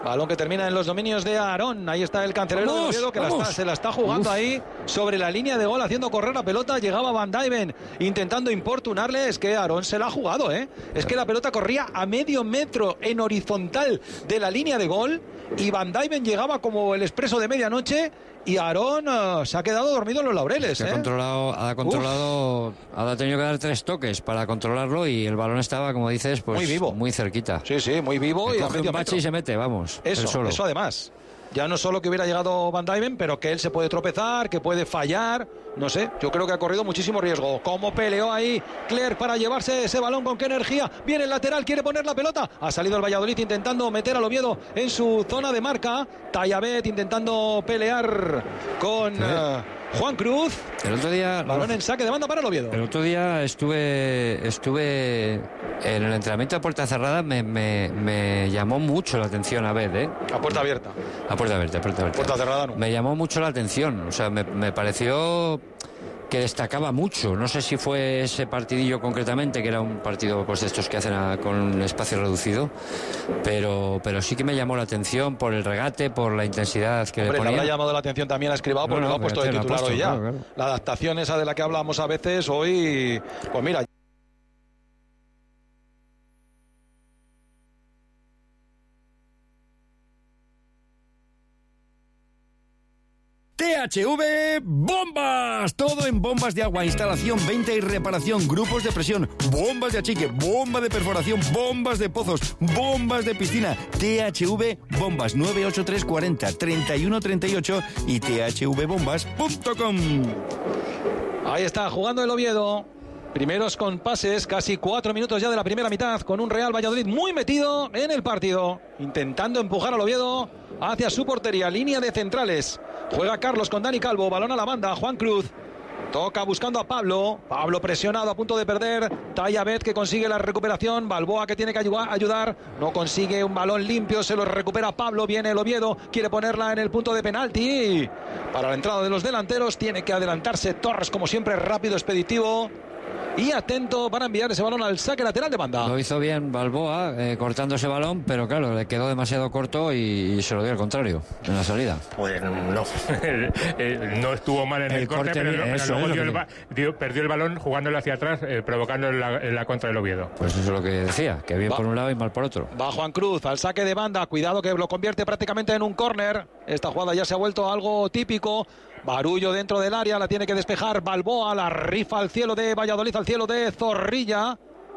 Balón que termina en los dominios de Aarón. Ahí está el cancerbero de Oviedo, que se la está jugando ahí sobre la línea de gol, haciendo correr la pelota. Llegaba Van Dijven intentando importunarle. Es que Aarón se la ha jugado, ¿eh? Es que la pelota corría a medio metro en horizontal de la línea de gol y Van Dijven llegaba como el expreso de medianoche y Aarón se ha quedado dormido en los laureles. Ha tenido que dar 3 toques para controlarlo y el balón estaba, como dices, pues muy vivo, muy cerquita. Sí, muy vivo. Y coge un bache y se mete, vamos. Eso además. Ya no solo que hubiera llegado Van Dijven, pero que él se puede tropezar, que puede fallar. No sé, yo creo que ha corrido muchísimo riesgo. Cómo peleó ahí Clerc para llevarse ese balón, con qué energía. Viene el lateral, quiere poner la pelota. Ha salido el Valladolid intentando meter al Oviedo en su zona de marca. Tayabet intentando pelear con Juan Cruz. El otro día, balón en saque de banda para el Oviedo. El otro día estuve en el entrenamiento a puerta cerrada. Me llamó mucho la atención Abed, ¿eh? A puerta abierta. A puerta abierta. Puerta cerrada no. Me llamó mucho la atención. O sea, me pareció que destacaba mucho. No sé si fue ese partidillo concretamente, que era un partido pues de estos que hacen con un espacio reducido, pero sí que me llamó la atención por el regate, por la intensidad que le ponía. Le habrá llamado la atención también a Escribao porque lo ha puesto de titular hoy ya. Claro. La adaptación esa de la que hablamos a veces hoy, pues mira. THV Bombas, todo en bombas de agua, instalación, venta y reparación, grupos de presión, bombas de achique, bomba de perforación, bombas de pozos, bombas de piscina. THV Bombas, 983 40 31 38 y thvbombas.com. Ahí está jugando el Oviedo. Primeros compases, casi 4 minutos ya de la primera mitad, con un Real Valladolid muy metido en el partido, intentando empujar al Oviedo hacia su portería, línea de centrales. Juega Carlos con Dani Calvo, balón a la banda, Juan Cruz. Toca buscando a Pablo presionado, a punto de perder. Tayabet que consigue la recuperación. Balboa que tiene que ayudar. No consigue un balón limpio, se lo recupera Pablo. Viene el Oviedo, quiere ponerla en el punto de penalti. Para la entrada de los delanteros tiene que adelantarse Torres, como siempre, rápido, expeditivo y atento para enviar ese balón al saque lateral de banda. Lo hizo bien Balboa cortando ese balón, pero claro, le quedó demasiado corto y se lo dio al contrario en la salida. Pues no, no estuvo mal en el corte, pero luego perdió el balón jugándolo hacia atrás, provocando la contra del Oviedo. Pues eso es lo que decía, que bien por un lado y mal por otro. Va Juan Cruz al saque de banda, cuidado que lo convierte prácticamente en un córner. Esta jugada ya se ha vuelto algo típico. Barullo dentro del área, la tiene que despejar Balboa, la rifa al cielo de Valladolid, al cielo de Zorrilla.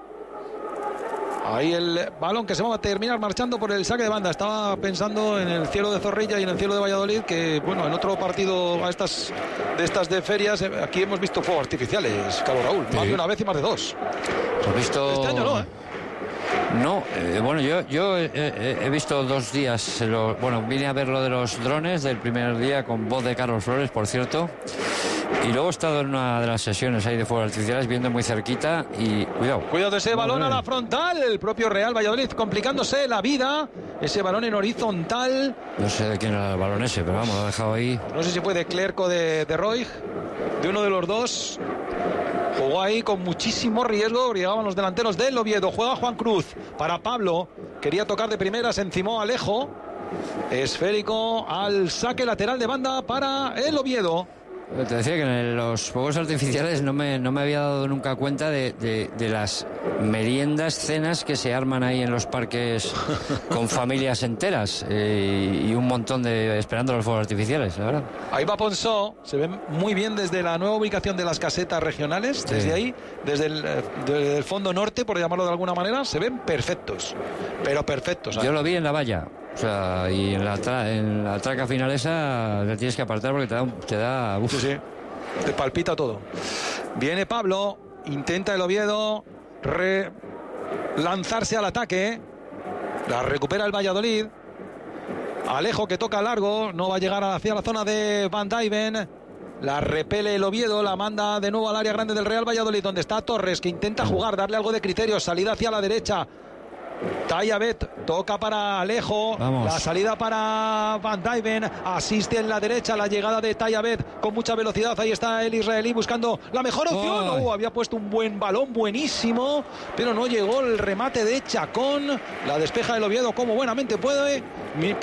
Ahí el balón que se va a terminar marchando por el saque de banda. Estaba pensando en el cielo de Zorrilla y en el cielo de Valladolid, que bueno, en otro partido de estas de ferias, aquí hemos visto fuegos artificiales, Carlos Raúl, sí. Más de una vez y más de dos. ¿Has visto? Este año no, No, bueno, yo he visto 2 días, vine a ver lo de los drones del primer día con voz de Carlos Flores, por cierto, y luego he estado en una de las sesiones ahí de fuegos artificiales viendo muy cerquita y cuidado de ese balón a la frontal, el propio Real Valladolid complicándose la vida, ese balón en horizontal. No sé de quién era el balón ese, pero vamos, lo ha dejado ahí. No sé si fue de Clerc o de Roig, de uno de los dos. Jugó ahí con muchísimo riesgo, llegaban los delanteros del Oviedo. Juega Juan Cruz para Pablo, quería tocar de primera, se encimó Alejo. Esférico al saque lateral de banda para el Oviedo. Te decía que en los fuegos artificiales no me había dado nunca cuenta de las meriendas, cenas que se arman ahí en los parques con familias enteras y un montón de esperando los fuegos artificiales, la verdad. Ahí va Ponsó, se ve muy bien desde la nueva ubicación de las casetas regionales, sí. Desde ahí, desde el fondo norte, por llamarlo de alguna manera, se ven perfectos, pero perfectos. Yo lo vi en la valla. O sea, y en la traca final esa te tienes que apartar porque te da uf. Sí, te palpita todo. Viene Pablo, intenta el Oviedo lanzarse al ataque, la recupera el Valladolid. Alejo que toca largo, no va a llegar hacia la zona de Van Dijven. La repele el Oviedo, la manda de nuevo al área grande del Real Valladolid, donde está Torres, que intenta jugar, darle algo de criterio, salida hacia la derecha. Tayabet toca para Alejo. Vamos. La salida para Van Dijven. Asiste en la derecha la llegada de Tayabet con mucha velocidad. Ahí está el israelí buscando la mejor opción. Había puesto un buen balón, buenísimo, pero no llegó el remate de Chacón. La despeja el Oviedo como buenamente puede.